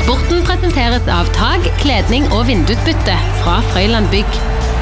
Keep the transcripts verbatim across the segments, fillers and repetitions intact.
Sporten presenteres av tag, kledning og vindusbytte fra Frøyland Bygg.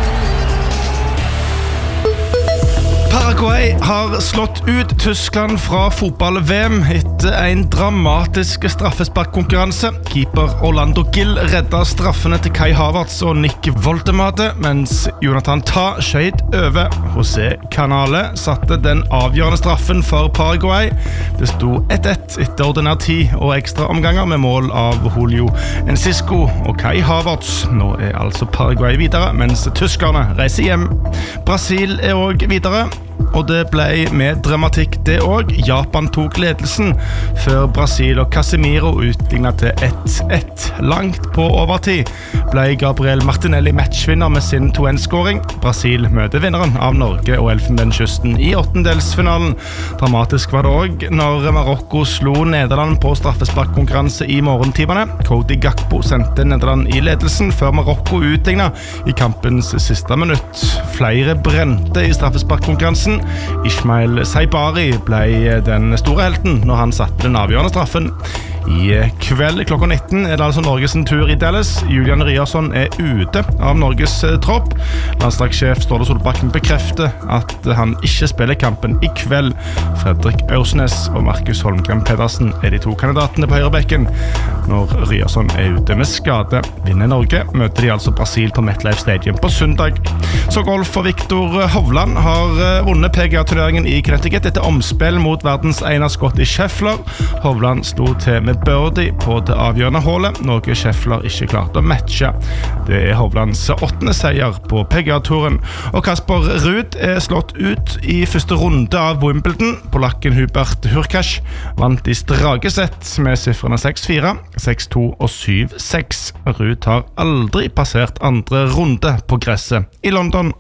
Paraguay har slått ut Tyskland fra fotball-V M etter en dramatisk straffesparkkonkurranse. Keeper Orlando Gil reddet straffene til Kai Havertz og Nick Woltemade, mens Jonathan Tah skjøt over. José Canale satte den avgjørende straffen for Paraguay. Det sto ett ett etter ordinær tid og ekstra omganger med mål av Julio Enciso og Kai Havertz. Nå er altså Paraguay videre, mens tyskerne reiser hjem. Brasil er også videre, og det ble med dramatikk det også. Japan tok ledelsen før Brasil og Casemiro utlignet til ett ett. Langt på overtid ble Gabriel Martinelli matchvinner med sin to ett-skåring. Brasil møter vinneren av Norge og Elfenbenskysten i åttendelsfinalen. Dramatisk var det også når Marokko slo Nederland på straffesparkkonkurranse i morgentimene. Cody Gakpo sendte Nederland i ledelsen før Marokko utlignet i kampens siste minutt. Flere brente i straffesparkkonkurransen. Ismail Saibari ble den store helten når han satte den avgjørende straffen. I kveld klokka nitten er det altså Norges tur i Dallas. Julian Ryerson er ute av Norges tropp. Landslagssjef Ståle Solbakken bekrefter at han ikke spiller kampen i kveld. Fredrik Aursnes og Markus Holmgren Pedersen er de to kandidatene på høyrebekken. Når Ryerson er ute med skade, vinner Norge, møter de altså Brasil på MetLife Stadium på søndag. Så golf for Victor Hovland har vunnet P G A-turneringen i Connecticut etter omspill mot verdens ene Scotty Scheffler. Hovland sto til med birdie på det avgjørende hålet, noe Scheffler ikke klarte å matche. Det er Hovlands åttende seier på P G A-turen. Og Kasper Ruud er slått ut i første runde av Wimbledon. Polakken Hubert Hurkacz vant i stragesett med siffrene seks fire, seks to og syv seks. Ruud har aldri passert andre runde på gresset i London.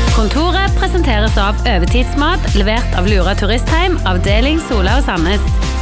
Kontoret presenteres av Overtidsmat, levert av Lura Turistheim, avdeling Sola og Sandnes.